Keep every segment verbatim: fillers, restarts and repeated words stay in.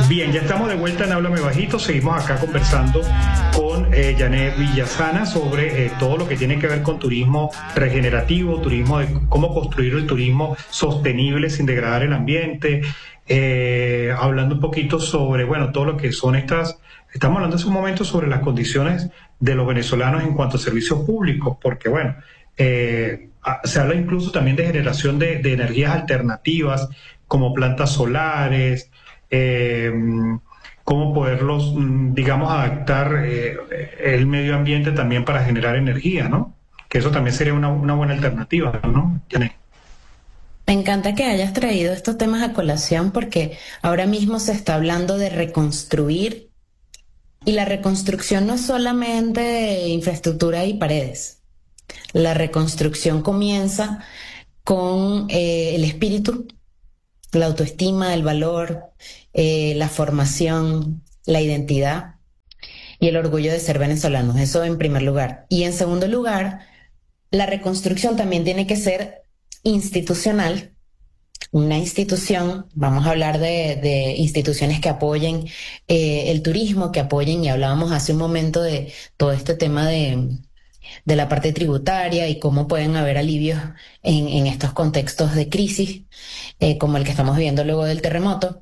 Bien, ya estamos de vuelta en Háblame Bajito. Seguimos acá conversando con eh, Janet Villasana sobre eh, todo lo que tiene que ver con turismo regenerativo, turismo de cómo construir el turismo sostenible sin degradar el ambiente, eh, hablando un poquito sobre, bueno, todo lo que son estas, estamos hablando hace un momento sobre las condiciones de los venezolanos en cuanto a servicios públicos, porque bueno, eh, se habla incluso también de generación de, de energías alternativas como plantas solares, eh, cómo poderlos, digamos, adaptar eh, el medio ambiente también para generar energía, ¿no? Que eso también sería una, una buena alternativa, ¿no, Janet? Me encanta que hayas traído estos temas a colación porque ahora mismo se está hablando de reconstruir y la reconstrucción no es solamente de infraestructura y paredes. La reconstrucción comienza con eh, el espíritu, la autoestima, el valor, eh, la formación, la identidad y el orgullo de ser venezolanos. Eso en primer lugar. Y en segundo lugar, la reconstrucción también tiene que ser institucional. Una institución, vamos a hablar de, de instituciones que apoyen eh, el turismo, que apoyen, y hablábamos hace un momento de todo este tema de, de la parte tributaria y cómo pueden haber alivios en, en estos contextos de crisis, eh, como el que estamos viviendo luego del terremoto.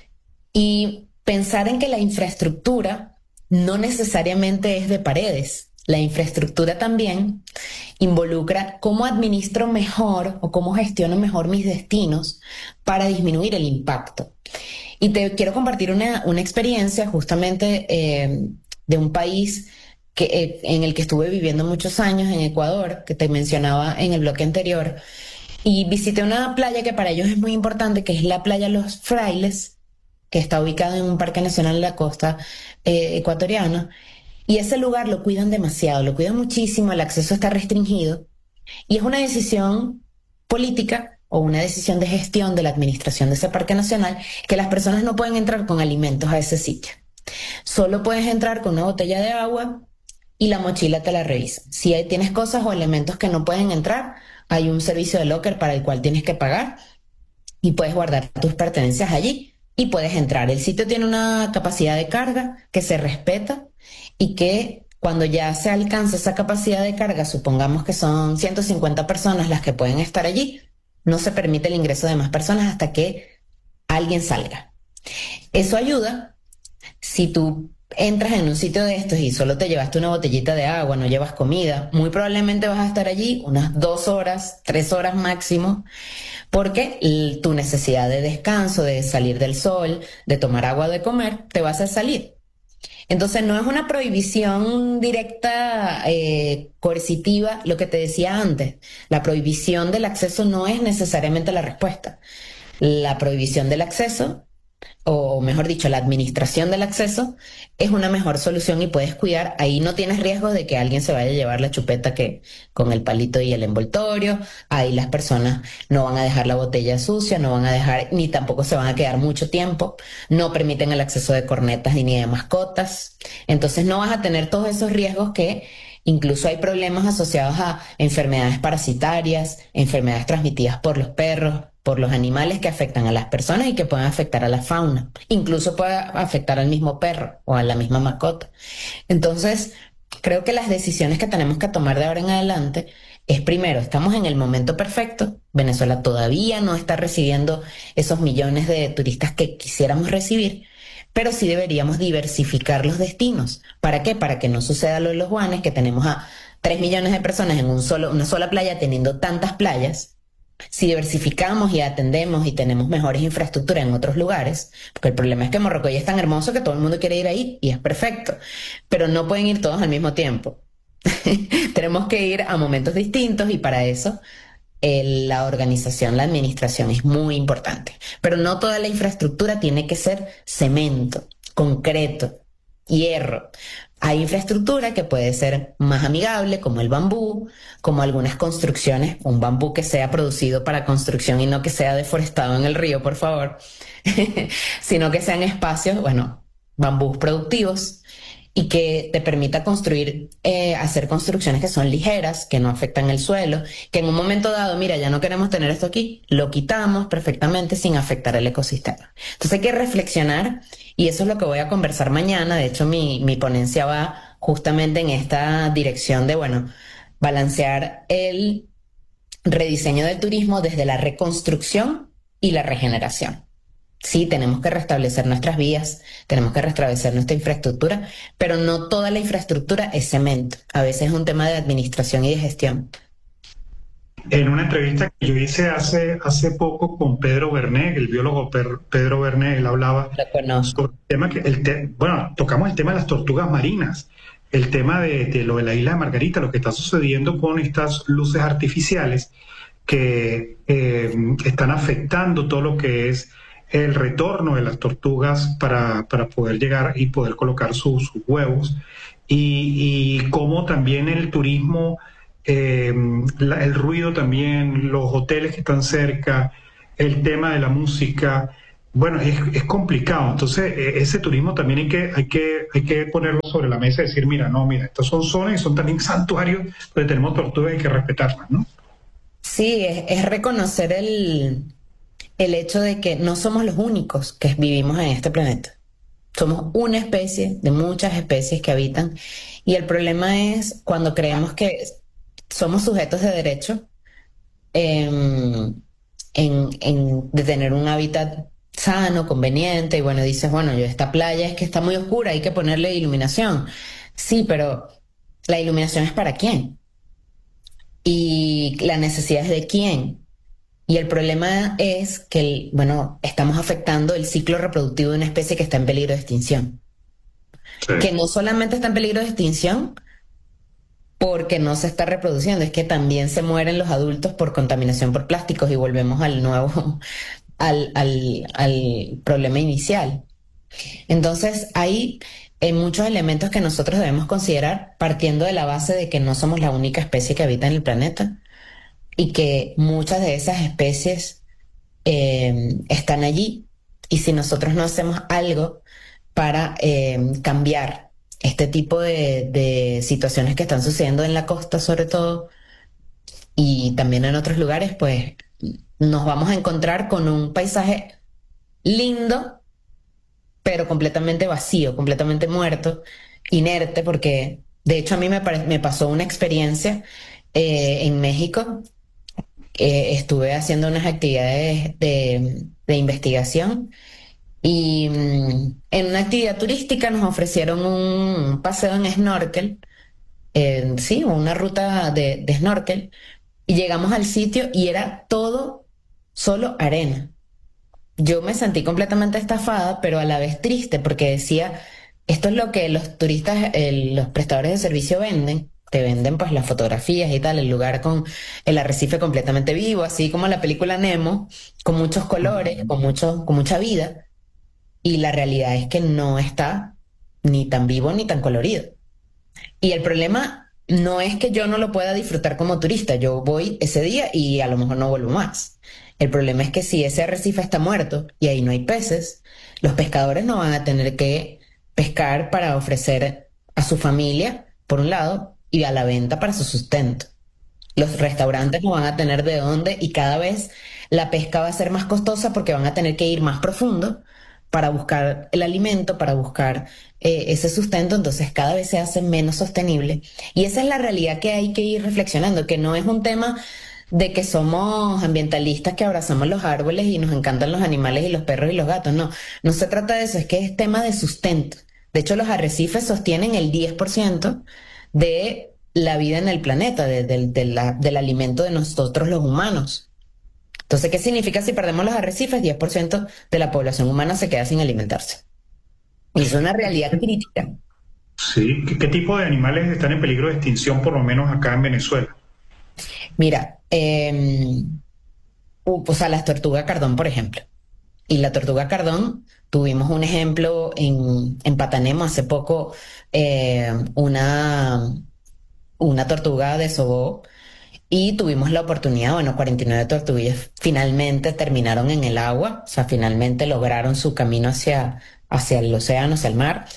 Y pensar en que la infraestructura no necesariamente es de paredes. La infraestructura también involucra cómo administro mejor o cómo gestiono mejor mis destinos para disminuir el impacto. Y te quiero compartir una, una experiencia justamente eh, de un país que, eh, en el que estuve viviendo muchos años, en Ecuador, que te mencionaba en el bloque anterior, y visité una playa que para ellos es muy importante, que es la playa Los Frailes, que está ubicada en un parque nacional de la costa eh, ecuatoriana. Y ese lugar lo cuidan demasiado, lo cuidan muchísimo, el acceso está restringido. Y es una decisión política o una decisión de gestión de la administración de ese parque nacional que las personas no pueden entrar con alimentos a ese sitio. Solo puedes entrar con una botella de agua y la mochila te la revisan. Si ahí tienes cosas o elementos que no pueden entrar, hay un servicio de locker para el cual tienes que pagar y puedes guardar tus pertenencias allí y puedes entrar. El sitio tiene una capacidad de carga que se respeta y que cuando ya se alcanza esa capacidad de carga, supongamos que son ciento cincuenta personas las que pueden estar allí, no se permite el ingreso de más personas hasta que alguien salga. Eso ayuda si tú entras en un sitio de estos y solo te llevaste una botellita de agua, no llevas comida, muy probablemente vas a estar allí unas dos horas, tres horas máximo, porque tu necesidad de descanso, de salir del sol, de tomar agua, de comer, te va a hacer salir. Entonces no es una prohibición directa, eh, coercitiva, lo que te decía antes. La prohibición del acceso no es necesariamente la respuesta. La prohibición del acceso, o mejor dicho, la administración del acceso, es una mejor solución y puedes cuidar. Ahí no tienes riesgo de que alguien se vaya a llevar la chupeta que con el palito y el envoltorio. Ahí las personas no van a dejar la botella sucia, no van a dejar, ni tampoco se van a quedar mucho tiempo. No permiten el acceso de cornetas ni de mascotas. Entonces no vas a tener todos esos riesgos que incluso hay problemas asociados a enfermedades parasitarias, enfermedades transmitidas por los perros, por los animales que afectan a las personas y que pueden afectar a la fauna. Incluso puede afectar al mismo perro o a la misma mascota. Entonces, creo que las decisiones que tenemos que tomar de ahora en adelante es, primero, estamos en el momento perfecto. Venezuela todavía no está recibiendo esos millones de turistas que quisiéramos recibir, pero sí deberíamos diversificar los destinos. ¿Para qué? Para que no suceda lo de los Juanes, que tenemos a tres millones de personas en un solo, una sola playa teniendo tantas playas. Si diversificamos y atendemos y tenemos mejores infraestructuras en otros lugares, porque el problema es que Morrocoy es tan hermoso que todo el mundo quiere ir ahí y es perfecto, pero no pueden ir todos al mismo tiempo. Tenemos que ir a momentos distintos y para eso el, la organización, la administración es muy importante. Pero no toda la infraestructura tiene que ser cemento, concreto, hierro. Hay infraestructura que puede ser más amigable, como el bambú, como algunas construcciones, un bambú que sea producido para construcción y no que sea deforestado en el río, por favor, sino que sean espacios, bueno, bambús productivos. y que te permita construir, eh, hacer construcciones que son ligeras, que no afectan el suelo, que en un momento dado, mira, ya no queremos tener esto aquí, lo quitamos perfectamente sin afectar el ecosistema. Entonces hay que reflexionar y eso es lo que voy a conversar mañana. De hecho, mi, mi ponencia va justamente en esta dirección de, bueno, balancear el rediseño del turismo desde la reconstrucción y la regeneración. Sí, tenemos que restablecer nuestras vías, tenemos que restablecer nuestra infraestructura, pero no toda la infraestructura es cemento. A veces es un tema de administración y de gestión. En una entrevista que yo hice hace, hace poco con Pedro Bernet, el biólogo Per- Pedro Bernet, él hablaba Lo conozco. sobre el tema que, el te- bueno, tocamos el tema de las tortugas marinas, el tema de, de lo de la isla de Margarita, lo que está sucediendo con estas luces artificiales que eh, están afectando todo lo que es el retorno de las tortugas para, para poder llegar y poder colocar sus, sus huevos, y, y cómo también el turismo, eh, la- el ruido también, los hoteles que están cerca, el tema de la música, bueno, es, es complicado. Entonces, eh, ese turismo también hay que, hay que, hay que ponerlo sobre la mesa y decir, mira, no, mira, estas son zonas y son también santuarios donde tenemos tortugas y hay que respetarlas, ¿no? Sí, es, es reconocer el, el hecho de que no somos los únicos que vivimos en este planeta. Somos una especie de muchas especies que habitan y el problema es cuando creemos que somos sujetos de derecho em, en, en- de tener un hábitat sano, conveniente, y bueno, dices, bueno, yo esta playa es que está muy oscura, hay que ponerle iluminación. Sí, pero ¿la iluminación es para quién? Y la necesidad es de quién. Y el problema es que, el- bueno, estamos afectando el ciclo reproductivo de una especie que está en peligro de extinción. Sí. Que no solamente está en peligro de extinción porque no se está reproduciendo, es que también se mueren los adultos por contaminación por plásticos y volvemos al nuevo, al, al, al problema inicial. Entonces, hay eh, muchos elementos que nosotros debemos considerar partiendo de la base de que no somos la única especie que habita en el planeta y que muchas de esas especies eh, están allí. Y si nosotros no hacemos algo para eh, cambiar este tipo de, de situaciones que están sucediendo en la costa, sobre todo, y también en otros lugares, pues nos vamos a encontrar con un paisaje lindo, pero completamente vacío, completamente muerto, inerte, porque de hecho a mí me, pare- me pasó una experiencia eh, en México. Eh, estuve haciendo unas actividades de, de investigación y mm, en una actividad turística nos ofrecieron un paseo en snorkel, eh, sí, una ruta de, de snorkel, y llegamos al sitio y era todo solo arena. Yo me sentí completamente estafada, pero a la vez triste porque decía, esto es lo que los turistas, el- los prestadores de servicio venden. Te venden pues las fotografías y tal, el lugar con el arrecife completamente vivo, así como la película Nemo, con muchos colores, con mucho, con mucha vida. Y la realidad es que no está ni tan vivo ni tan colorido. Y el problema no es que yo no lo pueda disfrutar como turista, yo voy ese día y a lo mejor no vuelvo más. El problema es que si ese arrecife está muerto y ahí no hay peces, los pescadores no van a tener que pescar para ofrecer a su familia, por un lado, y a la venta para su sustento. Los restaurantes no van a tener de dónde y cada vez la pesca va a ser más costosa porque van a tener que ir más profundo para buscar el alimento, para buscar eh, ese sustento, entonces cada vez se hace menos sostenible. Y esa es la realidad que hay que ir reflexionando, que no es un tema de que somos ambientalistas que abrazamos los árboles y nos encantan los animales y los perros y los gatos, no, no se trata de eso, es que es tema de sustento. De hecho, los arrecifes sostienen el diez por ciento de la vida en el planeta, de- del de la- del alimento de nosotros los humanos. Entonces, ¿qué significa si perdemos los arrecifes? diez por ciento de la población humana se queda sin alimentarse. Y es una realidad crítica. Sí, ¿qué, qué tipo de animales están en peligro de extinción, por lo menos acá en Venezuela? Mira, eh, o sea, las tortugas cardón, por ejemplo. Y la tortuga cardón, tuvimos un ejemplo en, en Patanemo hace poco, eh, una, una tortuga desobó y tuvimos la oportunidad, bueno, cuarenta y nueve tortugas finalmente terminaron en el agua, o sea, finalmente lograron su camino hacia, hacia el océano, hacia el mar.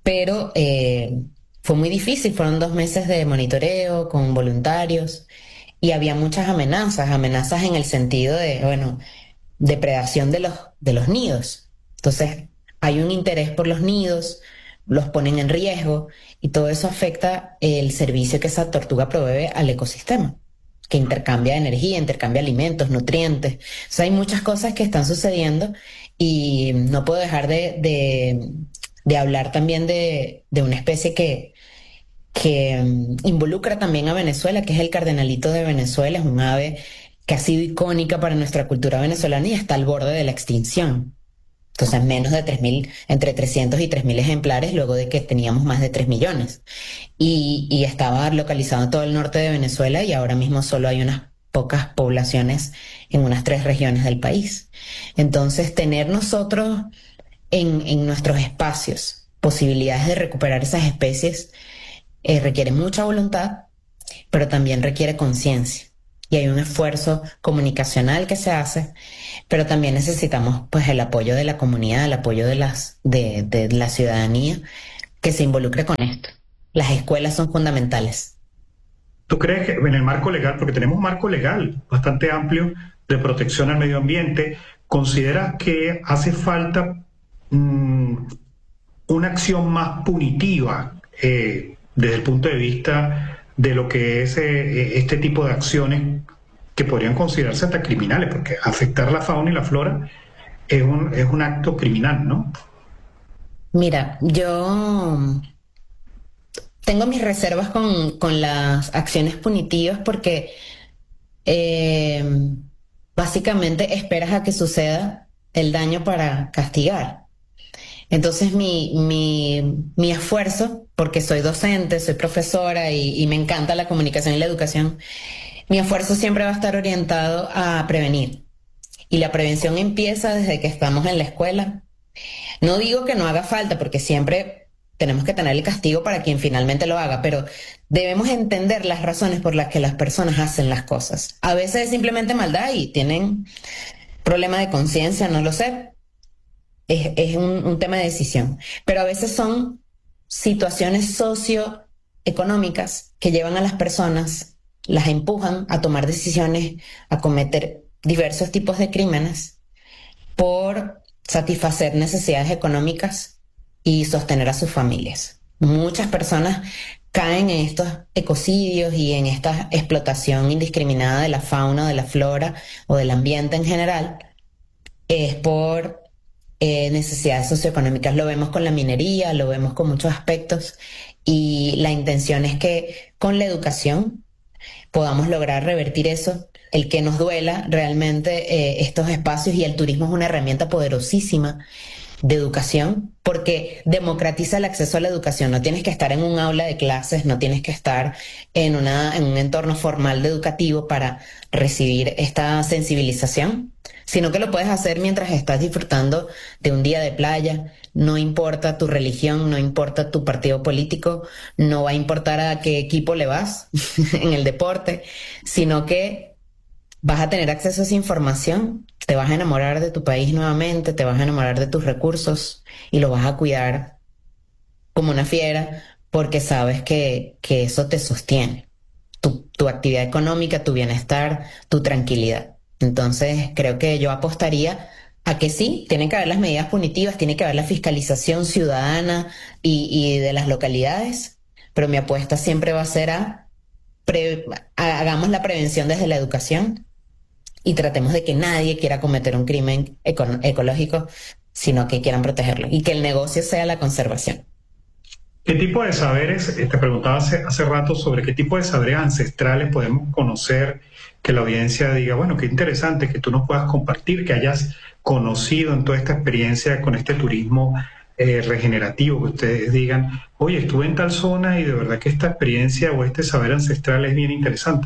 pero eh, fue muy difícil, fueron dos meses de monitoreo con voluntarios y había muchas amenazas, amenazas en el sentido de, bueno, depredación de los, de los nidos. Entonces, hay un interés por los nidos, los ponen en riesgo y todo eso afecta el servicio que esa tortuga provee al ecosistema, que intercambia energía, intercambia alimentos, nutrientes. O sea, hay muchas cosas que están sucediendo y no puedo dejar de, de, de hablar también de, de una especie que, que um, involucra también a Venezuela, que es el cardenalito de Venezuela, es un ave que ha sido icónica para nuestra cultura venezolana y está al borde de la extinción. Entonces, menos de tres mil, entre trescientos y tres mil ejemplares, luego de que teníamos más de tres millones. Y, y estaba localizado en todo el norte de Venezuela y ahora mismo solo hay unas pocas poblaciones en unas tres regiones del país. Entonces, tener nosotros en, en nuestros espacios posibilidades de recuperar esas especies eh, requiere mucha voluntad, pero también requiere conciencia. Y hay un esfuerzo comunicacional que se hace, pero también necesitamos pues el apoyo de la comunidad, el apoyo de las de, de la ciudadanía que se involucre con esto. Las escuelas son fundamentales. ¿Tú crees que en el marco legal, porque tenemos un marco legal bastante amplio de protección al medio ambiente, consideras que hace falta mmm, una acción más punitiva eh, desde el punto de vista de lo que es eh, este tipo de acciones que podrían considerarse hasta criminales, porque afectar la fauna y la flora es un, es un acto criminal, ¿no? Mira, yo tengo mis reservas con, con las acciones punitivas porque eh, básicamente esperas a que suceda el daño para castigar. Entonces mi, mi, mi esfuerzo, porque soy docente, soy profesora y, y me encanta la comunicación y la educación, mi esfuerzo siempre va a estar orientado a prevenir. Y la prevención empieza desde que estamos en la escuela. No digo que no haga falta, porque siempre tenemos que tener el castigo para quien finalmente lo haga, pero debemos entender las razones por las que las personas hacen las cosas. A veces es simplemente maldad y tienen problema de conciencia, no lo sé. Es, es un, un tema de decisión. Pero a veces son situaciones socioeconómicas que llevan a las personas, las empujan a tomar decisiones, a cometer diversos tipos de crímenes por satisfacer necesidades económicas y sostener a sus familias. Muchas personas caen en estos ecocidios y en esta explotación indiscriminada de la fauna, de la flora o del ambiente en general, es por eh, necesidades socioeconómicas. Lo vemos con la minería, lo vemos con muchos aspectos y la intención es que con la educación podamos lograr revertir eso, el que nos duela realmente eh, estos espacios, y el turismo es una herramienta poderosísima de educación porque democratiza el acceso a la educación. No tienes que estar en un aula de clases, no tienes que estar en, una, en un entorno formal de educativo para recibir esta sensibilización, sino que lo puedes hacer mientras estás disfrutando de un día de playa. No importa tu religión, no importa tu partido político, no va a importar a qué equipo le vas en el deporte, sino que vas a tener acceso a esa información, te vas a enamorar de tu país nuevamente, te vas a enamorar de tus recursos y lo vas a cuidar como una fiera porque sabes que, que eso te sostiene, tu, tu actividad económica, tu bienestar, tu tranquilidad. Entonces creo que yo apostaría a que sí, tienen que haber las medidas punitivas, tiene que haber la fiscalización ciudadana y, y de las localidades, pero mi apuesta siempre va a ser a, pre, a hagamos la prevención desde la educación y tratemos de que nadie quiera cometer un crimen eco, ecológico, sino que quieran protegerlo y que el negocio sea la conservación. ¿Qué tipo de saberes, te preguntaba hace, hace rato sobre qué tipo de saberes ancestrales podemos conocer, que la audiencia diga, bueno, qué interesante que tú nos puedas compartir, que hayas conocido en toda esta experiencia con este turismo eh, regenerativo, que ustedes digan, oye, estuve en tal zona y de verdad que esta experiencia o este saber ancestral es bien interesante?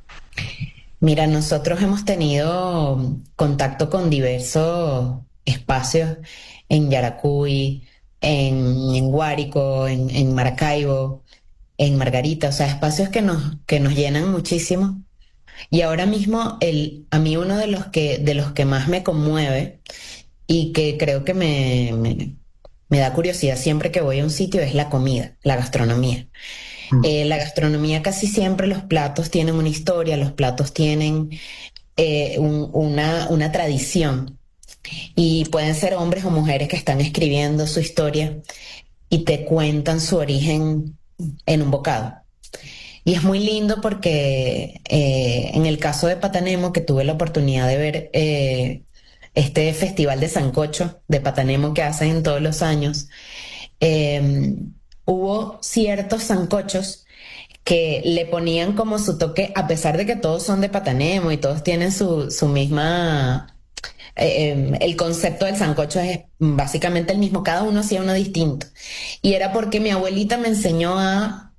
Mira, nosotros hemos tenido contacto con diversos espacios en Yaracuy, en, en Guárico, en, en Maracaibo, en Margarita, o sea, espacios que nos, que nos llenan muchísimo. Y ahora mismo el, a mí uno de los que, de los que más me conmueve y que creo que me, me, me da curiosidad siempre que voy a un sitio es la comida, la gastronomía. Mm. Eh, la gastronomía casi siempre los platos tienen una historia, los platos tienen eh, un- una, una tradición y pueden ser hombres o mujeres que están escribiendo su historia y te cuentan su origen en un bocado. Y es muy lindo porque eh, en el caso de Patanemo, que tuve la oportunidad de ver eh, este festival de sancocho de Patanemo que hacen todos los años, eh, hubo ciertos sancochos que le ponían como su toque, a pesar de que todos son de Patanemo y todos tienen su, su misma... eh, eh, el concepto del sancocho es básicamente el mismo, cada uno hacía uno distinto. Y era porque mi abuelita me enseñó a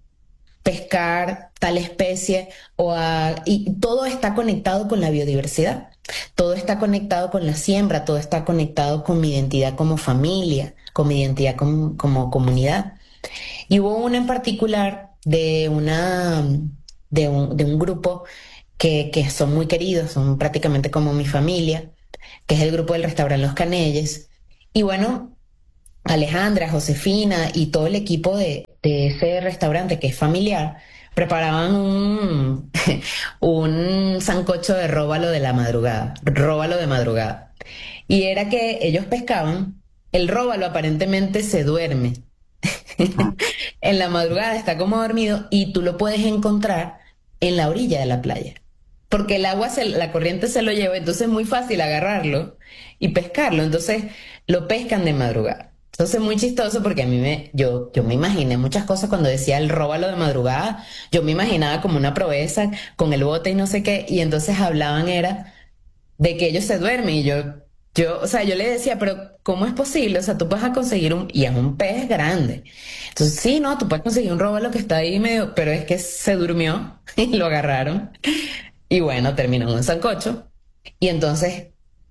pescar tal especie o a, y todo está conectado con la biodiversidad, todo está conectado con la siembra, todo está conectado con mi identidad como familia, con mi identidad como, como comunidad. Y hubo una en particular de una de un, de un grupo que, que son muy queridos, son prácticamente como mi familia, que es el grupo del restaurante Los Canelles. Y bueno, Alejandra, Josefina y todo el equipo de, de ese restaurante que es familiar preparaban un, un sancocho de róbalo de la madrugada, róbalo de madrugada. Y era que ellos pescaban, el róbalo aparentemente se duerme en la madrugada, está como dormido y tú lo puedes encontrar en la orilla de la playa. Porque el agua, se, la corriente se lo lleva, entonces es muy fácil agarrarlo y pescarlo. Entonces lo pescan de madrugada. Entonces es muy chistoso porque a mí me, yo, yo me imaginé muchas cosas cuando decía el róbalo de madrugada. Yo me imaginaba como una proeza con el bote y no sé qué. Y entonces hablaban era de que ellos se duermen y yo, yo, o sea, yo le decía, pero ¿cómo es posible? O sea, tú vas a conseguir un, y es un pez grande. Entonces, sí, no, tú puedes conseguir un róbalo que está ahí medio, pero es que se durmió y lo agarraron. Y bueno, terminó en un sancocho. Y entonces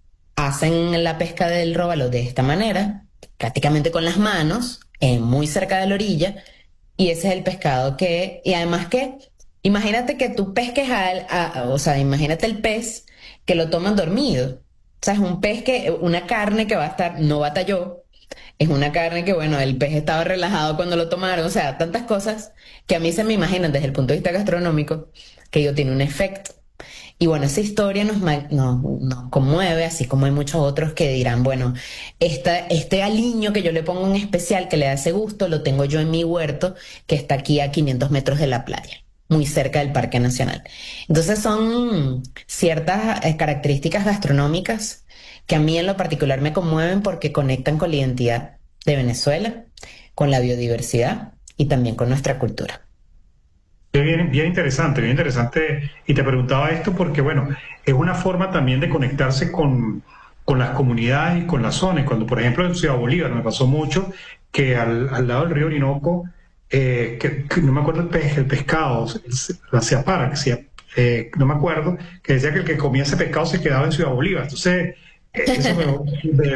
hacen la pesca del róbalo de esta manera, prácticamente con las manos, eh, muy cerca de la orilla. Y ese es el pescado que, y además que, imagínate que tú pesques al, a, a- o sea, imagínate el pez que lo toman dormido. O sea, es un pez que, una carne que va a estar, no batalló. Es una carne que, bueno, el pez estaba relajado cuando lo tomaron. O sea, tantas cosas que a mí se me imaginan desde el punto de vista gastronómico que ello tiene un efecto. Y bueno, esa historia nos, ma- nos, nos conmueve, así como hay muchos otros que dirán, bueno, esta, este aliño que yo le pongo en especial, que le da ese gusto, lo tengo yo en mi huerto, que está aquí a quinientos metros de la playa, muy cerca del Parque Nacional. Entonces son ciertas eh, características gastronómicas que a mí en lo particular me conmueven porque conectan con la identidad de Venezuela, con la biodiversidad y también con nuestra cultura. Qué Bien, bien interesante, bien interesante. Y te preguntaba esto porque, bueno, es una forma también de conectarse con, con las comunidades y con las zonas. Cuando, por ejemplo, en Ciudad Bolívar me pasó mucho que al, al lado del río Orinoco, eh, que, que no me acuerdo el pez, el pescado, el- la ciapara, que se- eh, no me acuerdo, que decía que el que comía ese pescado se quedaba en Ciudad Bolívar. Entonces, eh, eso me... me-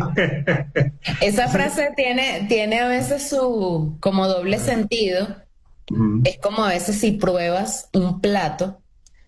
me- Esa Entonces, frase tiene, tiene a veces su como doble sentido. ujú. Es como a veces si pruebas un plato,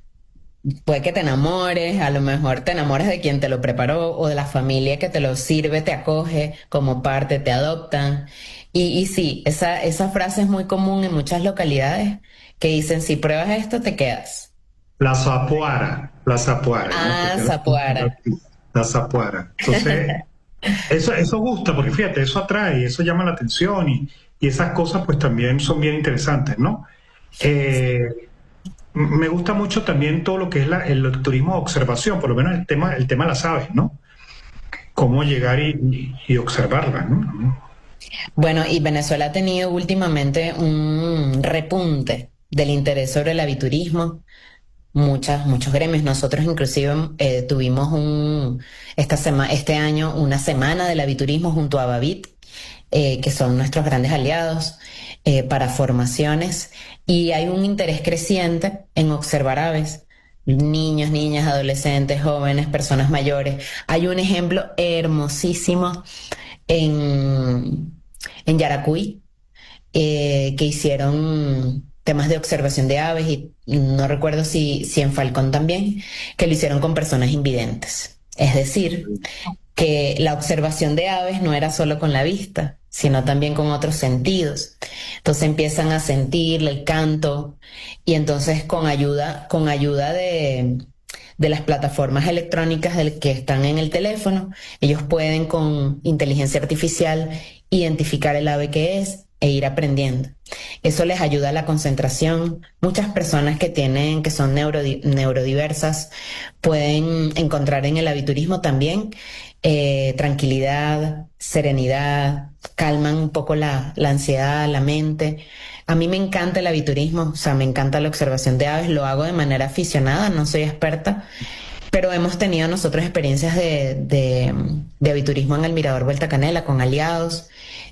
puede que te enamores, a lo mejor te enamores de quien te lo preparó o de la familia que te lo sirve, te acoge como parte, te adoptan. Y, y sí, esa, esa frase es muy común en muchas localidades que dicen, si pruebas esto, te quedas. La zapuara, la zapuara, ¿no? Ah, Porque Zapuara. la zapuara. Entonces, eso, eso gusta, porque fíjate, eso atrae, eso llama la atención y, y esas cosas pues también son bien interesantes, ¿no? Eh, m- Me gusta mucho también todo lo que es la- el turismo de observación, por lo menos el tema, el tema de las aves, ¿no? Cómo llegar y, y- y observarlas, ¿no? Bueno, y Venezuela ha tenido últimamente un repunte del interés sobre el aviturismo. Muchas, muchos gremios. Nosotros inclusive eh, tuvimos un, esta sema- este año una semana del aviturismo junto a Bavit, eh, que son nuestros grandes aliados eh, para formaciones, y hay un interés creciente en observar aves. Niños, niñas, adolescentes, jóvenes, personas mayores. Hay un ejemplo hermosísimo en, en Yaracuy, eh, que hicieron temas de observación de aves y no recuerdo si, si en Falcón también, que lo hicieron con personas invidentes. Es decir, que la observación de aves no era solo con la vista, sino también con otros sentidos. Entonces empiezan a sentir el canto y entonces con ayuda, con ayuda de, de las plataformas electrónicas del que están en el teléfono, ellos pueden con inteligencia artificial identificar el ave que es e ir aprendiendo. Eso les ayuda a la concentración. Muchas personas que tienen, que son neurodi- neurodiversas pueden encontrar en el aviturismo también eh, tranquilidad, serenidad, calman un poco la, la ansiedad, la mente. A mí me encanta el aviturismo, o sea, me encanta la observación de aves, lo hago de manera aficionada, no soy experta, pero hemos tenido nosotros experiencias de, de, de aviturismo en el Mirador Vuelta Canela con aliados,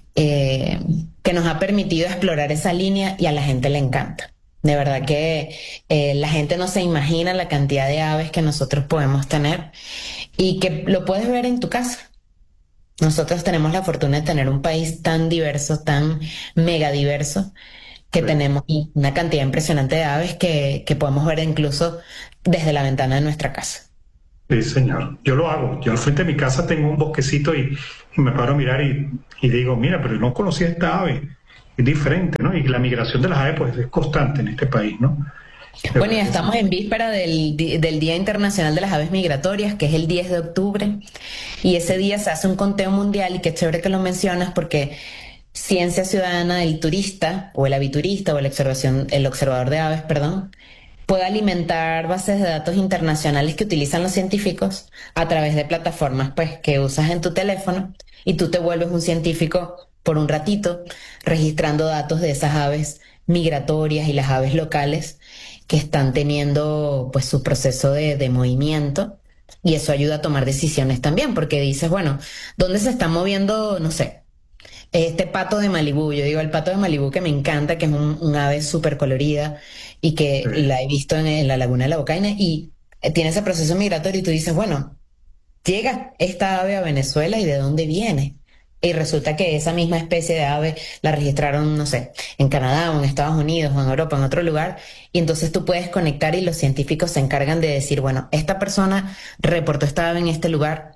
eh, que nos ha permitido explorar esa línea y a la gente le encanta. De verdad que eh, la gente no se imagina la cantidad de aves que nosotros podemos tener y que lo puedes ver en tu casa. Nosotros tenemos la fortuna de tener un país tan diverso, tan mega diverso, que sí. Tenemos una cantidad impresionante de aves que, que podemos ver incluso desde la ventana de nuestra casa. Sí, señor. Yo lo hago. Yo al frente de mi casa tengo un bosquecito y, y me paro a mirar y, y digo, mira, pero no conocía esta ave. Es diferente, ¿no? Y la migración de las aves pues es constante en este país, ¿no? Bueno, ya estamos en víspera del, del Día Internacional de las Aves Migratorias, que es el diez de octubre, y ese día se hace un conteo mundial, y qué chévere que lo mencionas, porque Ciencia Ciudadana del turista, o el aviturista, o el, observación, el observador de aves, perdón, puede alimentar bases de datos internacionales que utilizan los científicos a través de plataformas pues, que usas en tu teléfono, y tú te vuelves un científico por un ratito, registrando datos de esas aves migratorias y las aves locales que están teniendo pues su proceso de, de movimiento, y eso ayuda a tomar decisiones también, porque dices, bueno, ¿dónde se está moviendo, no sé, este pato de Malibú? Yo digo el pato de Malibú, que me encanta, que es un, un ave súper colorida y que sí. La he visto en, en la laguna de la Bocaina y tiene ese proceso migratorio y tú dices, bueno, llega esta ave a Venezuela y ¿de dónde viene? Y resulta que esa misma especie de ave la registraron, no sé, en Canadá o en Estados Unidos o en Europa, en otro lugar, y entonces tú puedes conectar y los científicos se encargan de decir, bueno, esta persona reportó esta ave en este lugar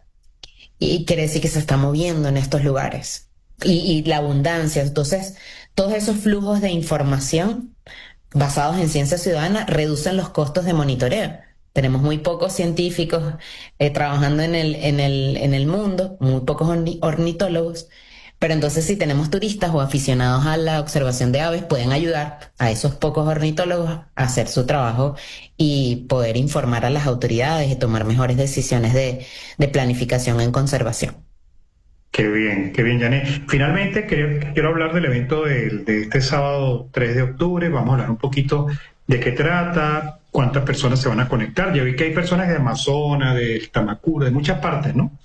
y quiere decir que se está moviendo en estos lugares. Y, y la abundancia, entonces todos esos flujos de información basados en ciencia ciudadana reducen los costos de monitoreo. Tenemos muy pocos científicos eh, trabajando en el, en, el, en el mundo, muy pocos orni- ornitólogos, pero entonces si tenemos turistas o aficionados a la observación de aves, pueden ayudar a esos pocos ornitólogos a hacer su trabajo y poder informar a las autoridades y tomar mejores decisiones de, de planificación en conservación. Qué bien, qué bien, Janet. Finalmente, quiero, quiero hablar del evento de, de este sábado tres de octubre. Vamos a hablar un poquito de qué trata, cuántas personas se van a conectar. Ya vi que hay personas de Amazonas, de Tamacura, de muchas partes, ¿no?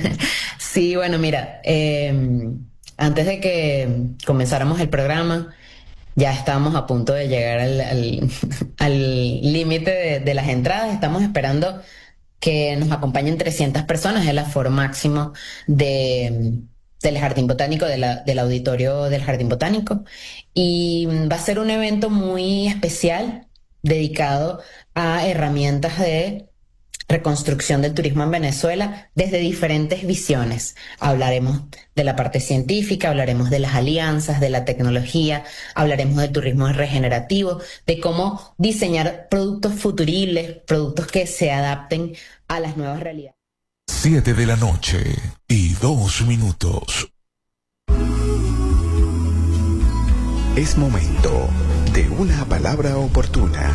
Sí, bueno, mira, eh, antes de que comenzáramos el programa, ya estábamos a punto de llegar al límite de, de las entradas. Estamos esperando que nos acompañen trescientas personas, es el aforo máximo de, del Jardín Botánico, de la, del auditorio del Jardín Botánico. Y va a ser un evento muy especial dedicado a herramientas de reconstrucción del turismo en Venezuela desde diferentes visiones. Hablaremos de la parte científica, hablaremos de las alianzas, de la tecnología, hablaremos del turismo regenerativo, de cómo diseñar productos futuribles, productos que se adapten a las nuevas realidades. Siete de la noche y dos minutos. Es momento de una palabra oportuna.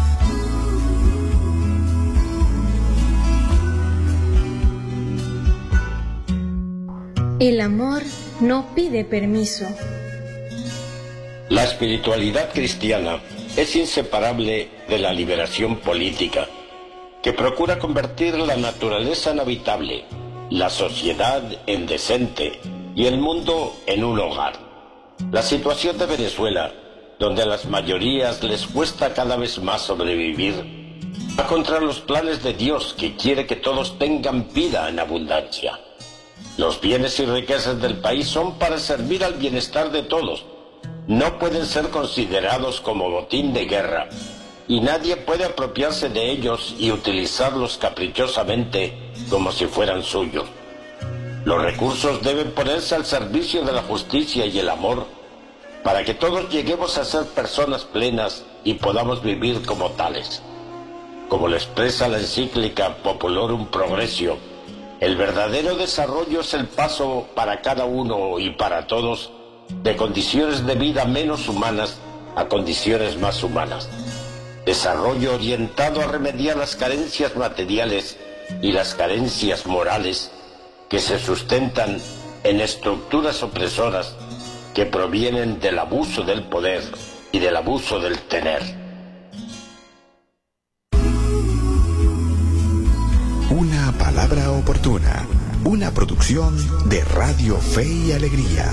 El amor no pide permiso. La espiritualidad cristiana es inseparable de la liberación política, que procura convertir la naturaleza en habitable, la sociedad en decente y el mundo en un hogar. La situación de Venezuela, donde a las mayorías les cuesta cada vez más sobrevivir, va contra los planes de Dios, que quiere que todos tengan vida en abundancia. Los bienes y riquezas del país son para servir al bienestar de todos. No pueden ser considerados como botín de guerra, y nadie puede apropiarse de ellos y utilizarlos caprichosamente como si fueran suyos. Los recursos deben ponerse al servicio de la justicia y el amor para que todos lleguemos a ser personas plenas y podamos vivir como tales. Como lo expresa la encíclica Populorum Progressio, el verdadero desarrollo es el paso para cada uno y para todos de condiciones de vida menos humanas a condiciones más humanas. Desarrollo orientado a remediar las carencias materiales y las carencias morales que se sustentan en estructuras opresoras que provienen del abuso del poder y del abuso del tener. Una palabra oportuna, una producción de Radio Fe y Alegría.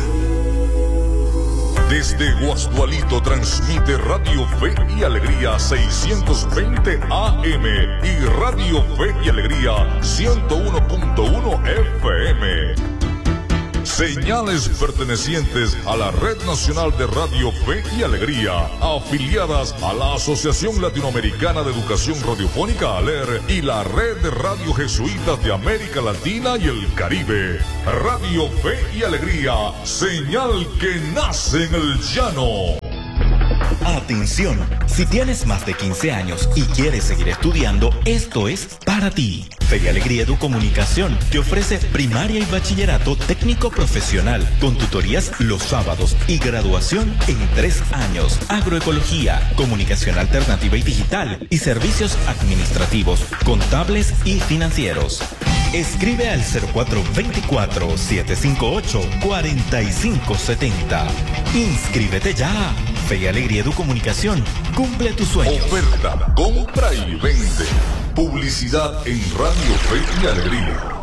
Desde Guasdualito transmite Radio Fe y Alegría seiscientos veinte A M y Radio Fe y Alegría ciento uno punto uno F M. Señales pertenecientes a la Red Nacional de Radio Fe y Alegría, afiliadas a la Asociación Latinoamericana de Educación Radiofónica ALER y la Red de Radio Jesuitas de América Latina y el Caribe. Radio Fe y Alegría, señal que nace en el llano. Atención, si tienes más de quince años y quieres seguir estudiando, esto es para ti. Fe y Alegría Educomunicación te ofrece primaria y bachillerato técnico profesional con tutorías los sábados y graduación en tres años. Agroecología, comunicación alternativa y digital y servicios administrativos, contables y financieros. Escribe al cero cuatro dos cuatro, siete cinco ocho, cuatro cinco siete cero. Inscríbete ya. Fe y Alegría Educomunicación. Cumple tus sueños. Oferta, compra y vende. Publicidad en Radio Fe y Alegría.